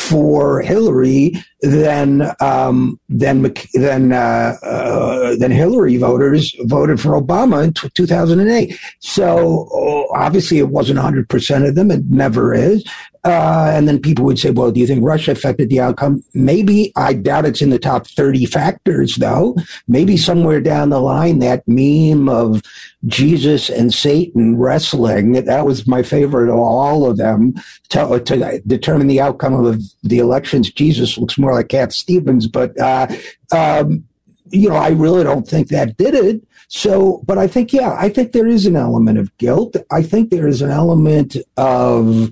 for Hillary than Hillary voters voted for Obama in 2008. So obviously it wasn't 100% of them. It never is. And then people would say, well, do you think Russia affected the outcome? Maybe. I doubt it's in the top 30 factors, though. Maybe somewhere down the line, that meme of Jesus and Satan wrestling, that was my favorite of all of them, to determine the outcome of the elections. Jesus looks more like Cat Stevens, but, I really don't think that did it. So, but I think there is an element of guilt. I think there is an element of,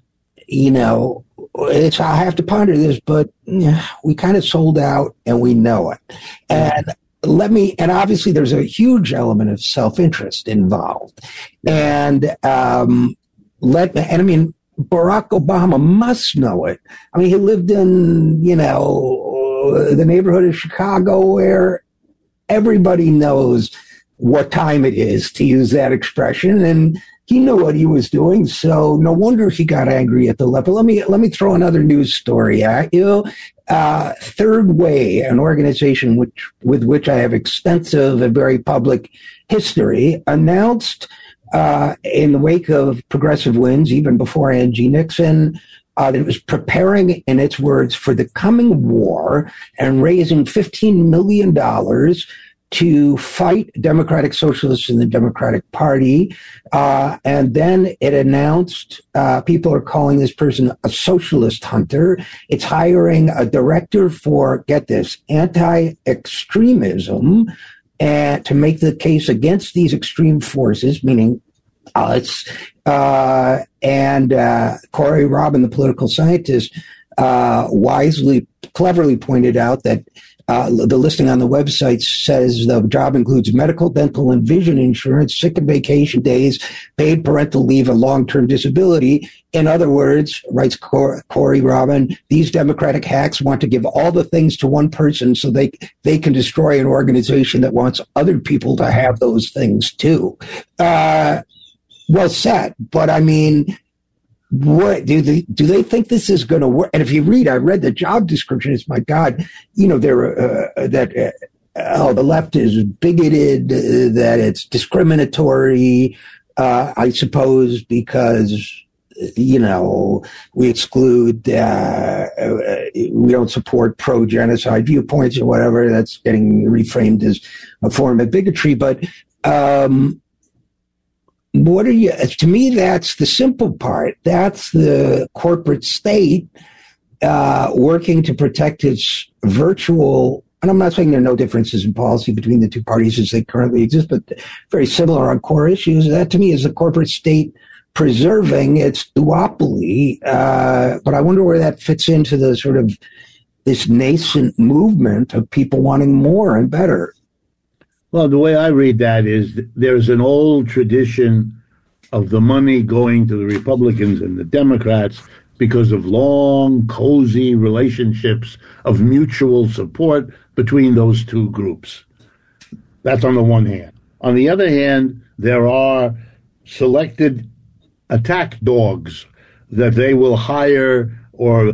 I have to ponder this, but we kind of sold out and we know it. And obviously there's a huge element of self-interest involved. And, Barack Obama must know it. I mean, he lived in, the neighborhood of Chicago where everybody knows what time it is, to use that expression. And he knew what he was doing, so no wonder he got angry at the left. But let me throw another news story at you. Third Way, an organization with which I have extensive and very public history, announced in the wake of progressive wins, even before Angie Nixon, that it was preparing, in its words, for the coming war and raising $15 million to fight Democratic Socialists in the Democratic Party. And then it announced, people are calling this person a socialist hunter. It's hiring a director for, get this, anti-extremism, and to make the case against these extreme forces, meaning us. And Corey Robin, the political scientist, cleverly pointed out that the listing on the website says the job includes medical, dental, and vision insurance, sick and vacation days, paid parental leave, and long-term disability. In other words, writes Corey Robin, these Democratic hacks want to give all the things to one person so they can destroy an organization that wants other people to have those things too. Well said, but I mean, what do they think this is going to work? And if you read, I read the job description. It's, my God, the left is bigoted, that it's discriminatory. I suppose because we exclude, we don't support pro-genocide viewpoints or whatever. That's getting reframed as a form of bigotry, but. To me, that's the simple part. That's the corporate state working to protect its virtual, and I'm not saying there are no differences in policy between the two parties as they currently exist, but very similar on core issues. That to me is the corporate state preserving its duopoly. But I wonder where that fits into the sort of this nascent movement of people wanting more and better. Well, the way I read that is there's an old tradition of the money going to the Republicans and the Democrats because of long, cozy relationships of mutual support between those two groups. That's on the one hand. On the other hand, there are selected attack dogs that they will hire or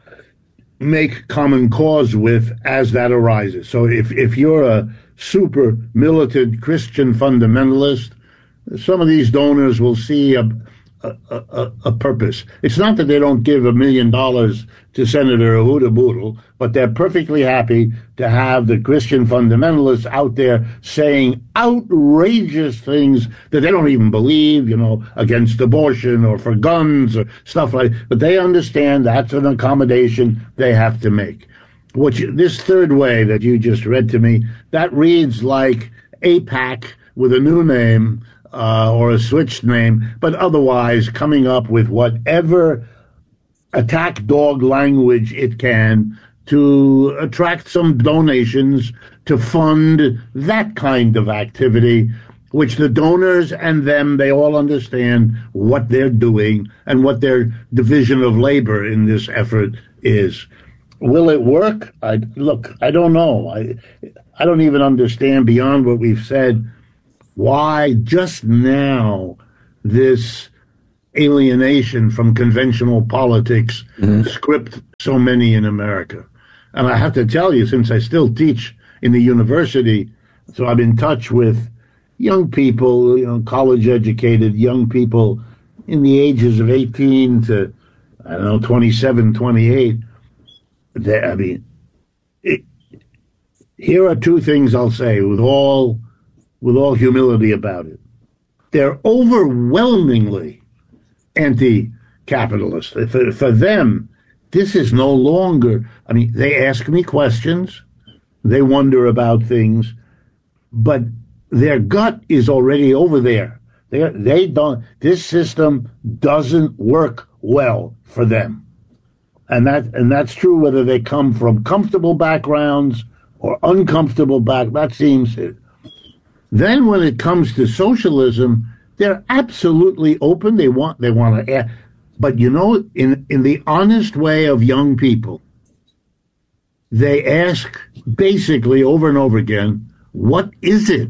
make common cause with as that arises. So if you're a super militant Christian fundamentalist, some of these donors will see a purpose. It's not that they don't give $1 million to Senator Huda Boodle, but they're perfectly happy to have the Christian fundamentalists out there saying outrageous things that they don't even believe, against abortion or for guns or stuff like that. But they understand that's an accommodation they have to make. This Third Way that you just read to me, that reads like AIPAC with a new name or a switched name, but otherwise coming up with whatever attack dog language it can to attract some donations to fund that kind of activity, which the donors and them, they all understand what they're doing and what their division of labor in this effort is. Will it work? I don't know. I don't even understand, beyond what we've said, why just now this alienation from conventional politics script so many in America. And I have to tell you, since I still teach in the university, so I'm in touch with young people, college-educated young people in the ages of 18 to, 27, 28. Here are two things I'll say with all humility about it. They're overwhelmingly anti-capitalist. For them, this is no longer, they ask me questions, they wonder about things, but their gut is already over there. This system doesn't work well for them. And that's true whether they come from comfortable backgrounds or uncomfortable that seems it. Then when it comes to socialism, they're absolutely open. They want to, but in the honest way of young people, they ask basically over and over again, what is it?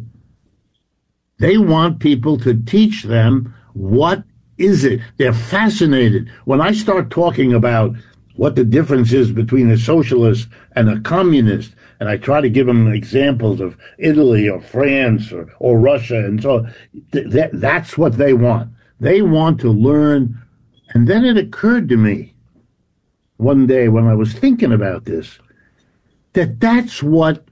They want people to teach them what is it. They're fascinated. When I start talking about what the difference is between a socialist and a communist, and I try to give them examples of Italy or France or Russia, and so that's what they want. They want to learn. And then it occurred to me one day when I was thinking about this, that's what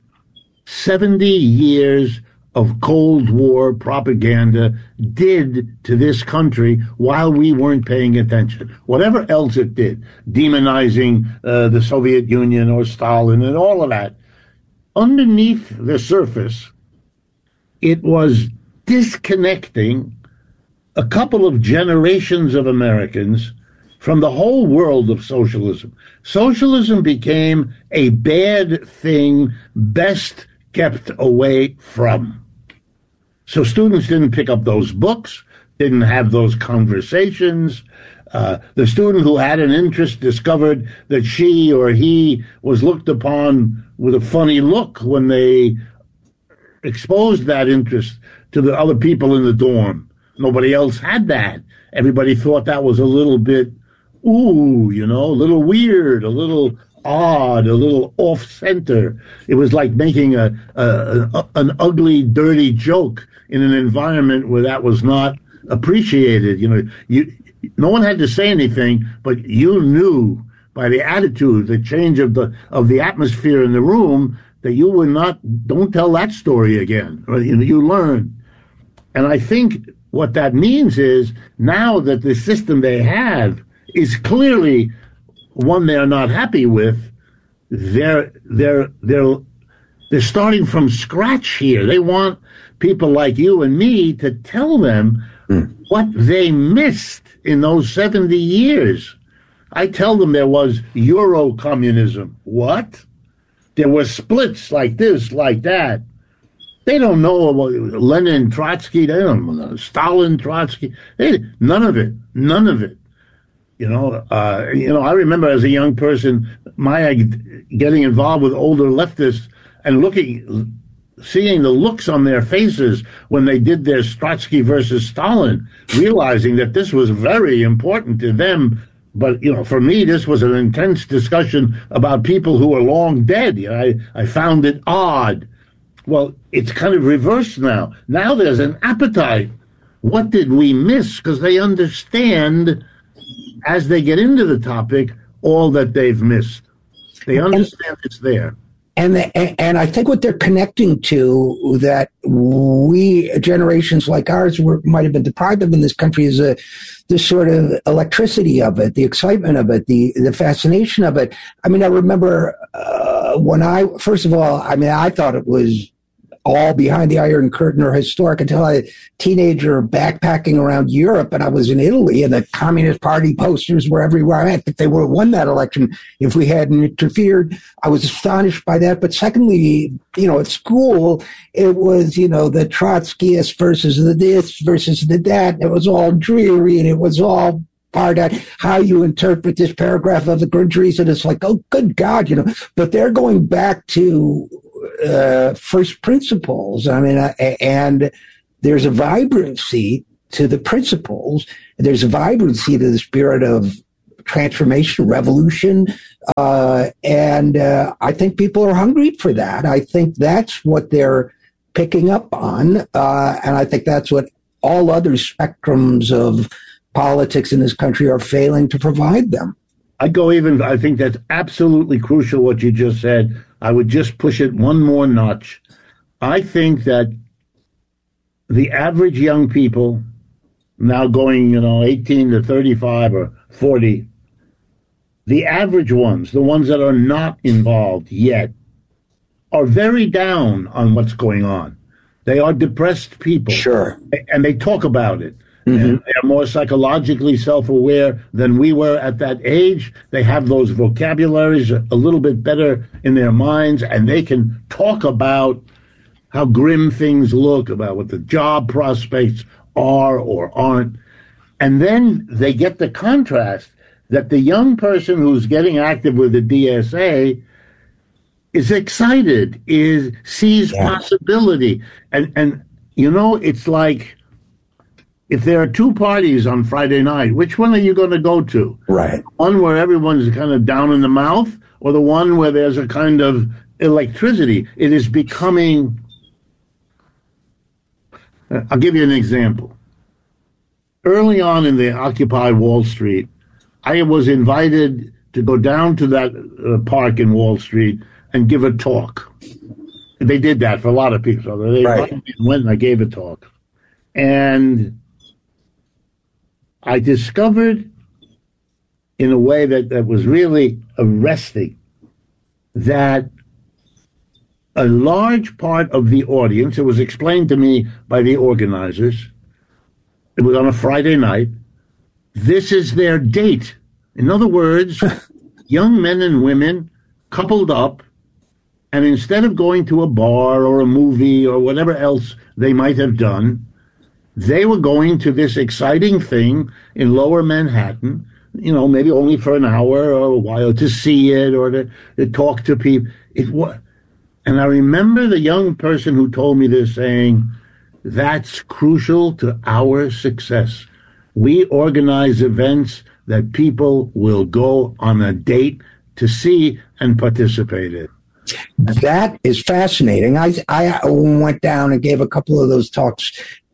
70 years of Cold War propaganda did to this country while we weren't paying attention. Whatever else it did, demonizing the Soviet Union or Stalin and all of that, underneath the surface, it was disconnecting a couple of generations of Americans from the whole world of socialism. Socialism became a bad thing best kept away from. So students didn't pick up those books, didn't have those conversations. The student who had an interest discovered that she or he was looked upon with a funny look when they exposed that interest to the other people in the dorm. Nobody else had that. Everybody thought that was a little bit, a little weird, a little odd, a little off-center. It was like making an ugly, dirty joke in an environment where that was not appreciated. No one had to say anything, but you knew by the attitude, the change of the atmosphere in the room, that you were not. Don't tell that story again. You learn, and I think what that means is now that the system they have is clearly one they're not happy with. They're starting from scratch here. They want people like you and me to tell them what they missed in those 70 years. I tell them there was Euro-communism. What? There were splits like this, like that. They don't know about Lenin, Trotsky, they don't know Stalin, Trotsky. None of it. I remember as a young person, getting involved with older leftists and seeing the looks on their faces when they did their Trotsky versus Stalin, realizing that this was very important to them. But, for me, this was an intense discussion about people who were long dead. I found it odd. Well, it's kind of reversed now. Now there's an appetite. What did we miss? Because they understand, as they get into the topic, all that they've missed. They understand it's there. And I think what they're connecting to that we, generations like ours, might have been deprived of in this country is the sort of electricity of it, the excitement of it, the fascination of it. I remember when I thought it was all behind the Iron Curtain or historic until I was a teenager backpacking around Europe, and I was in Italy, and the Communist Party posters were everywhere I went. If they would have won that election, if we hadn't interfered, I was astonished by that. But secondly, at school, it was, the Trotskyists versus the this versus the that. And it was all dreary, and it was all part of how you interpret this paragraph of the Grand Treason. It's like, oh, good God, but they're going back to first principles. And there's a vibrancy to the principles. There's a vibrancy to the spirit of transformation, revolution, and I think people are hungry for that. I think that's what they're picking up on, and I think that's what all other spectrums of politics in this country are failing to provide them. I think that's absolutely crucial what you just said. I would just push it one more notch. I think that the average young people now going, 18 to 35 or 40, the average ones, the ones that are not involved yet, are very down on what's going on. They are depressed people. Sure. And they talk about it. Mm-hmm. And they're more psychologically self-aware than we were at that age. They have those vocabularies a little bit better in their minds, and they can talk about how grim things look, about what the job prospects are or aren't. And then they get the contrast that the young person who's getting active with the DSA is excited, sees possibility. And it's like, if there are two parties on Friday night, which one are you going to go to? Right. One where everyone's kind of down in the mouth, or the one where there's a kind of electricity? It is becoming... I'll give you an example. Early on in the Occupy Wall Street, I was invited to go down to that park in Wall Street and give a talk. They did that for a lot of people. So they went and I gave a talk. And I discovered, in a way that was really arresting, that a large part of the audience, it was explained to me by the organizers, it was on a Friday night, this is their date. In other words, young men and women coupled up, and instead of going to a bar or a movie or whatever else they might have done, they were going to this exciting thing in Lower Manhattan, maybe only for an hour or a while, to see it or to talk to people. And I remember the young person who told me this saying, that's crucial to our success. We organize events that people will go on a date to see and participate in. That is fascinating. I went down and gave a couple of those talks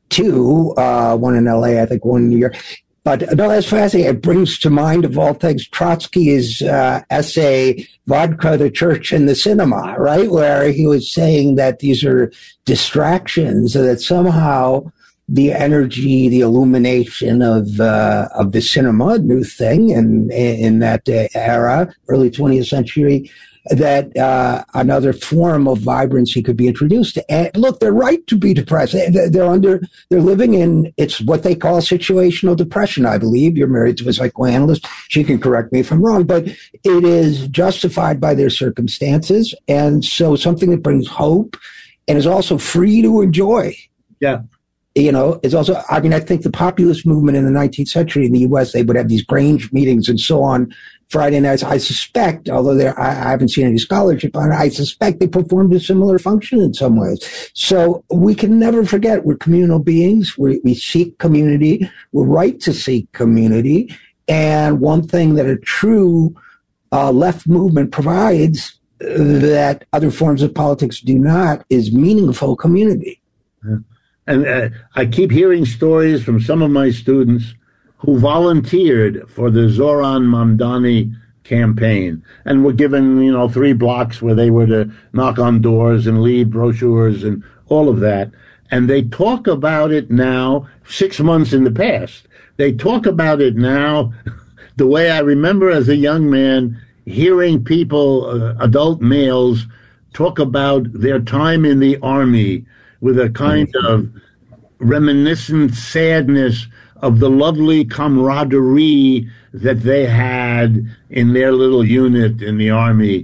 too, one in LA, I think one in New York. But no, that's fascinating. It brings to mind, of all things, Trotsky's essay, Vodka, the Church, and the Cinema, right? Where he was saying that these are distractions, that somehow the energy, the illumination of the cinema, new thing in that era, early 20th century, that another form of vibrancy could be introduced. And look, they're right to be depressed. They're living in, it's what they call situational depression, I believe. You're married to a psychoanalyst. She can correct me if I'm wrong, but it is justified by their circumstances. And so something that brings hope and is also free to enjoy. Yeah. It's also, I think the populist movement in the 19th century in the U.S., they would have these Grange meetings and so on Friday nights. I suspect, although I haven't seen any scholarship on it, I suspect they performed a similar function in some ways. So we can never forget we're communal beings. We seek community. We're right to seek community. And one thing that a true left movement provides that other forms of politics do not is meaningful community. Yeah. And I keep hearing stories from some of my students who volunteered for the Zoran Mamdani campaign and were given, 3 blocks where they were to knock on doors and leave brochures and all of that. And they talk about it now, 6 months in the past. They talk about it now the way I remember as a young man hearing people, adult males, talk about their time in the army with a kind of reminiscent sadness of the lovely camaraderie that they had in their little unit in the army.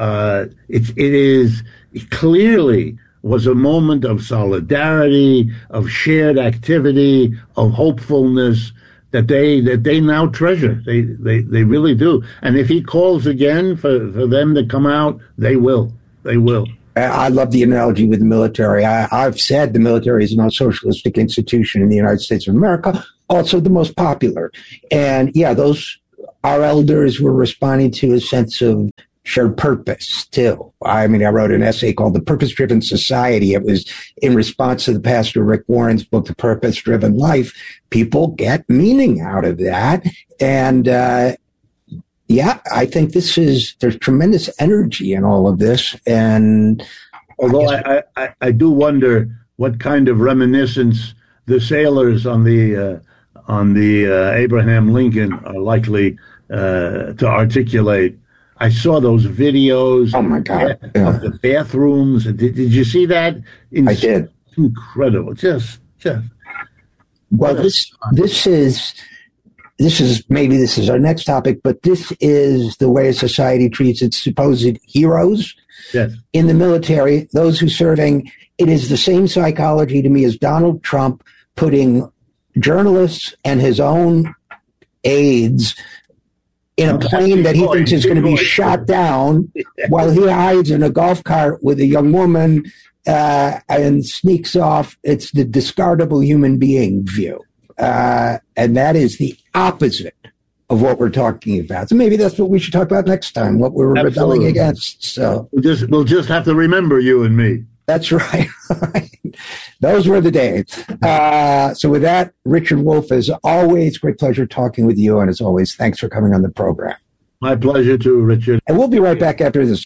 It clearly was a moment of solidarity, of shared activity, of hopefulness that they now treasure. They really do. And if he calls again for them to come out, they will. They will. I love the analogy with the military. I've said the military is the most socialistic institution in the United States of America, also the most popular. And yeah, our elders were responding to a sense of shared purpose too. I mean, I wrote an essay called The Purpose-Driven Society. It was in response to the pastor Rick Warren's book, The Purpose-Driven Life. People get meaning out of that. And, yeah, I think there's tremendous energy in all of this. And although I do wonder what kind of reminiscence the sailors on the Abraham Lincoln are likely to articulate. I saw those videos. Oh my God! Of the bathrooms. Did you see that? I did. Incredible. Just. Well, this is maybe this is our next topic, but this is the way a society treats its supposed heroes. Yes. In the military, those who serving. It is the same psychology to me as Donald Trump putting journalists and his own aides in a plane that he thinks is going to be shot down while he hides in a golf cart with a young woman and sneaks off. It's the discardable human being view. And that is the opposite of what we're talking about. So maybe that's what we should talk about next time, what we're rebelling against. So we'll just have to remember you and me. That's right. Those were the days. So with that, Richard Wolff, as always, great pleasure talking with you. And as always, thanks for coming on the program. My pleasure too, Richard. And we'll be right back after this.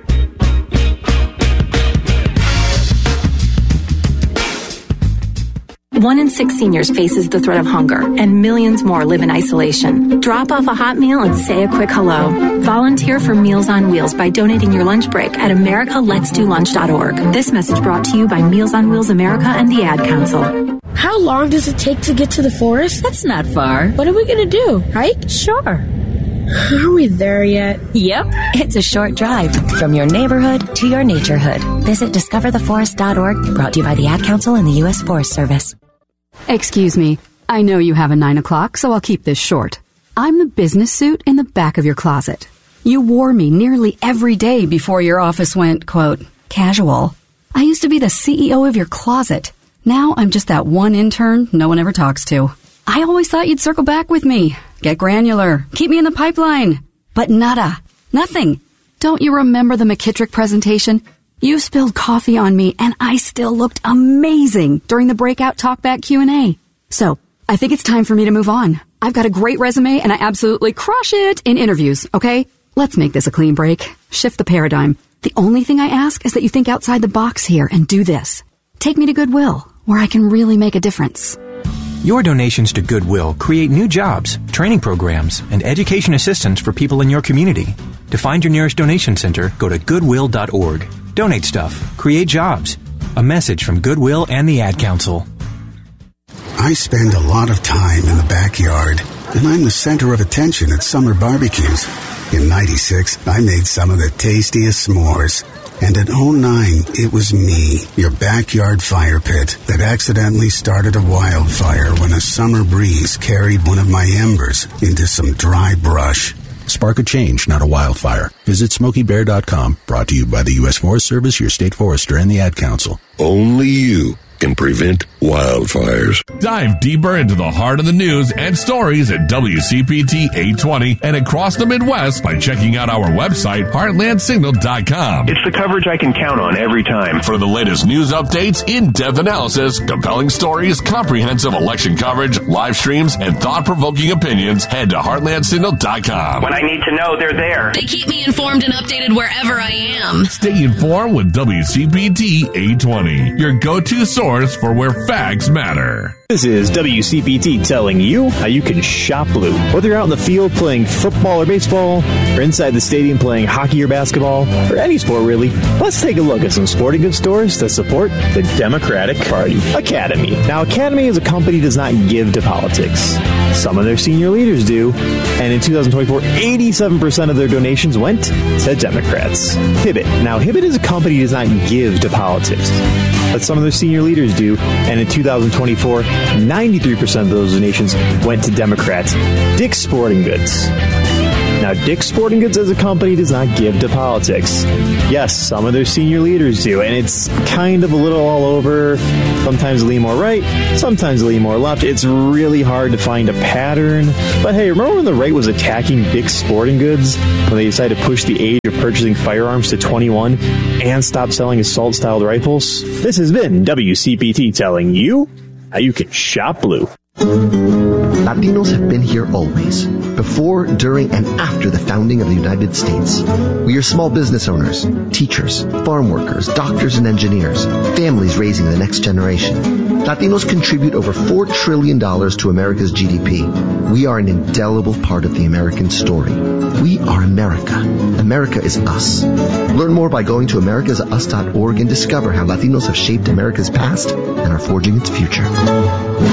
1 in 6 seniors faces the threat of hunger, and millions more live in isolation. Drop off a hot meal and say a quick hello. Volunteer for Meals on Wheels by donating your lunch break at americaletsdolunch.org. This message brought to you by Meals on Wheels America and the Ad Council. How long does it take to get to the forest? That's not far. What are we going to do? Hike? Sure. Are we there yet? Yep. It's a short drive from your neighborhood to your naturehood. Visit discovertheforest.org, brought to you by the Ad Council and the U.S. Forest Service. Excuse me. I know you have a 9 o'clock, so I'll keep this short. I'm the business suit in the back of your closet. You wore me nearly every day before your office went, quote, casual. I used to be the CEO of your closet. Now I'm just that one intern no one ever talks to. I always thought you'd circle back with me, get granular, keep me in the pipeline. But nada. Nothing. Don't you remember the McKittrick presentation? You spilled coffee on me, and I still looked amazing during the breakout talkback Q&A. So, I think it's time for me to move on. I've got a great resume, and I absolutely crush it in interviews, okay? Let's make this a clean break. Shift the paradigm. The only thing I ask is that you think outside the box here and do this. Take me to Goodwill, where I can really make a difference. Your donations to Goodwill create new jobs, training programs, and education assistance for people in your community. To find your nearest donation center, go to goodwill.org. Donate stuff. Create jobs. A message from Goodwill and the Ad Council. I spend a lot of time in the backyard, and I'm the center of attention at summer barbecues. In '96, I made some of the tastiest s'mores. And in '09, it was me, your backyard fire pit, that accidentally started a wildfire when a summer breeze carried one of my embers into some dry brush. Spark a change, not a wildfire. Visit SmokeyBear.com, brought to you by the U.S. Forest Service, your state forester, and the Ad Council. Only you can prevent wildfires. Dive deeper into the heart of the news and stories at WCPT 820 and across the Midwest by checking out our website, heartlandsignal.com. It's the coverage I can count on every time. For the latest news updates, in-depth analysis, compelling stories, comprehensive election coverage, live streams, and thought-provoking opinions, head to heartlandsignal.com. When I need to know, they're there. They keep me informed and updated wherever I am. Stay informed with WCPT 820, your go-to source for where facts matter. This is WCPT telling you how you can shop blue. Whether you're out in the field playing football or baseball, or inside the stadium playing hockey or basketball, or any sport really, let's take a look at some sporting goods stores that support the Democratic Party. Academy. Now, Academy as a company does not give to politics. Some of their senior leaders do, and in 2024, 87% of their donations went to Democrats. Hibbett. Now, Hibbett as a company does not give to politics, but some of their senior leaders do, and in 2024, 93% of those donations went to Democrats. Dick's Sporting Goods. Now, Now, Dick's Sporting Goods as a company does not give to politics. Yes, some of their senior leaders do, and it's kind of a little all over. Sometimes lean more right, sometimes lean more left. It's really hard to find a pattern. But hey, remember when the right was attacking Dick's Sporting Goods when they decided to push the age of purchasing firearms to 21 and stop selling assault-styled rifles? This has been WCPT telling you how you can shop blue. Latinos have been here always, before, during, and after the founding of the United States. We are small business owners, teachers, farm workers, doctors and engineers, families raising the next generation. Latinos contribute over $4 trillion to America's GDP. We are an indelible part of the American story. We are America. America is us. Learn more by going to americasus.org and discover how Latinos have shaped America's past and are forging its future.